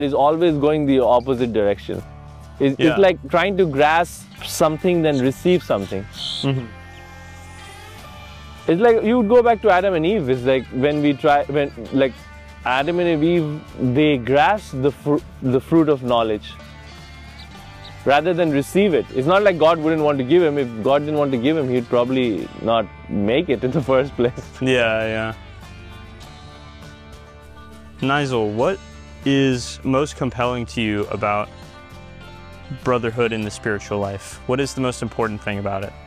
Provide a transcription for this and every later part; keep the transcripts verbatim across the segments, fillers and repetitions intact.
is always going the opposite direction. It's, yeah. it's like trying to grasp something, then receive something. Mm-hmm. It's like you would go back to Adam and Eve. It's like when we try, when like Adam and Eve, they grasp the fr the fruit of knowledge rather than receive it. It's not like God wouldn't want to give him. If God didn't want to give him, he'd probably not make it in the first place. Yeah, yeah. Nigel, what is most compelling to you about brotherhood in the spiritual life? What is the most important thing about it?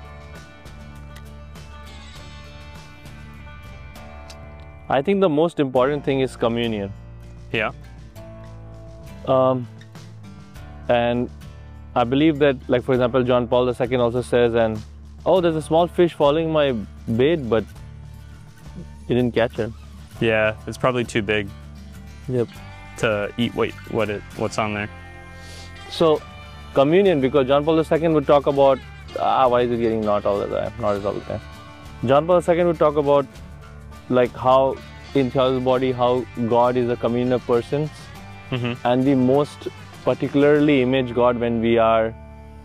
I think the most important thing is communion. Yeah. Um, and I believe that, like, for example, John Paul the Second also says, and, oh, there's a small fish following my bait, but you didn't catch it. Yeah, it's probably too big. Yep. To eat what, what it, what's on there. So, communion, because John Paul the Second would talk about, ah, why is it getting not all the time? Not all the time. John Paul the Second would talk about, like, how in Theos's body, how God is a communion of persons, mm-hmm. and we most particularly image God when we are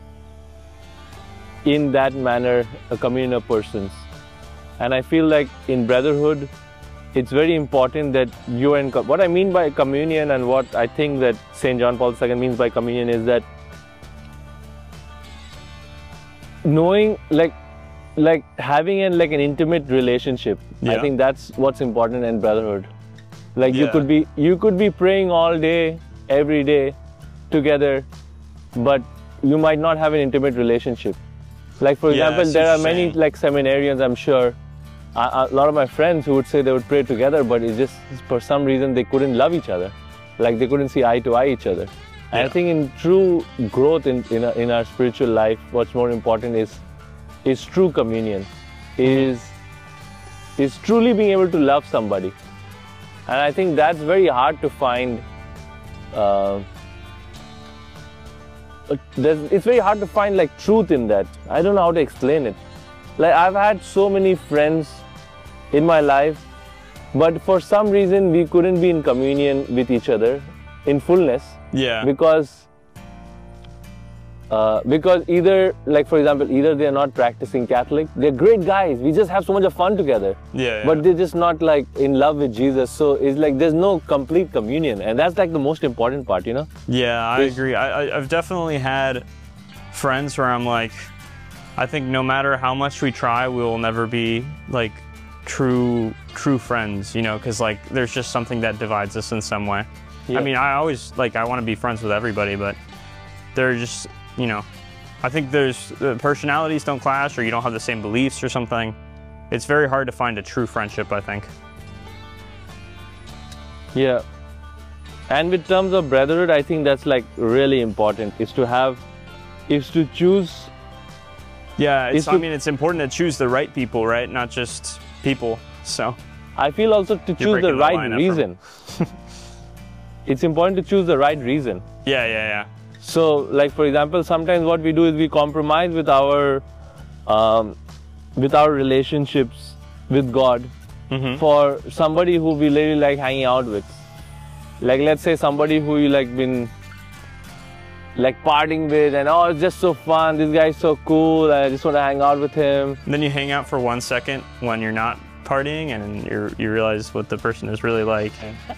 in that manner a communion of persons. And I feel like in brotherhood, it's very important that you're in. What I mean by communion and what I think that Saint John Paul the Second means by communion is that knowing, like, like having an like an intimate relationship. Yeah. I think that's what's important in brotherhood. Like yeah. you could be you could be praying all day, every day, together, but you might not have an intimate relationship. Like, for yeah, example, there are many like seminarians, I'm sure, a, a lot of my friends who would say they would pray together, but it's just for some reason they couldn't love each other. Like they couldn't see eye to eye each other. And yeah. I think in true growth in in, a, in our spiritual life, what's more important is is true communion, is is truly being able to love somebody. And I think that's very hard to find. Uh, it's very hard to find like truth in that. I don't know how to explain it. Like, I've had so many friends in my life, but for some reason we couldn't be in communion with each other in fullness. Yeah. Because uh, because either, like, for example, either they're not practicing Catholic, they're great guys, we just have so much of fun together. Yeah, yeah. But they're just not like in love with Jesus. So it's like there's no complete communion, and that's like the most important part, you know? Yeah, I There's, agree. I, I, I've definitely had friends where I'm like, I think no matter how much we try, we will never be like true true friends, you know, because like there's just something that divides us in some way. Yeah. I mean, I always like I want to be friends with everybody, but they're just, you know, I think there's the personalities don't clash, or you don't have the same beliefs or something. It's very hard to find a true friendship, I think. Yeah. And with terms of brotherhood, I think that's like really important, is to have, is to choose. Yeah, it's, to, I mean, it's important to choose the right people, right? Not just people, so. I feel also to choose the right reason. It's important to choose the right reason. Yeah, yeah, yeah. So, like, for example, sometimes what we do is we compromise with our, um, with our relationships with God mm-hmm. for somebody who we really like hanging out with. Like, let's say somebody who you like been like partying with, and oh, it's just so fun, this guy's so cool, I just want to hang out with him. And then you hang out for one second when you're not partying, and you you realize what the person is really like.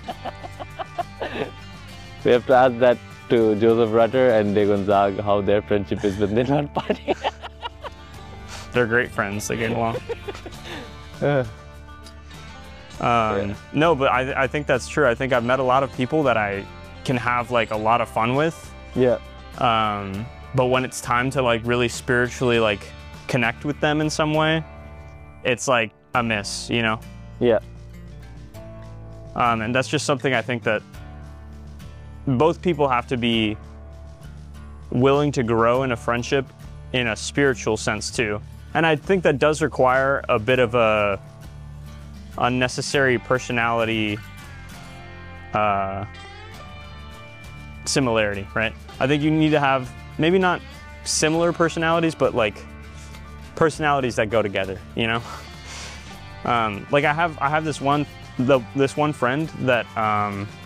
We have to ask that to Joseph Rutter and De Gonzague, how their friendship is when they're not partying. They're great friends, they get along. Uh, um, yeah. No, but I, I think that's true. I think I've met a lot of people that I can have like a lot of fun with. Yeah. Um, but when it's time to like really spiritually like connect with them in some way, it's like a miss, you know? Yeah. Um, and that's just something I think that both people have to be willing to grow in a friendship in a spiritual sense too. And I think that does require a bit of a unnecessary personality uh, similarity, right? I think you need to have maybe not similar personalities, but like personalities that go together, you know? Um, like I have, I have this one, the, this one friend that um,